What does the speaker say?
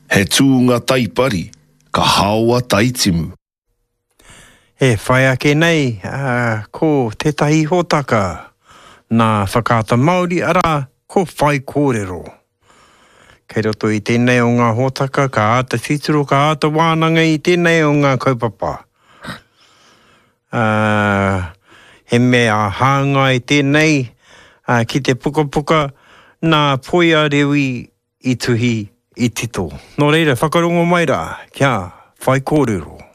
He tūnga taipari, ka hawa taitimu. E whai ake nei, ko tētahi hōtaka. Nā whakaata Māori ara, ko whai kōrero. Kei roto i tēnei o ngā hōtaka, ka āta titiro, ka āta wānanga i tēnei o ngā kaupapa. He mea hānga i tēnei, ki te puka, nā poia rewi i tuhi i tito. Nō reira, whakarongo mai rā, kia whai kōrero.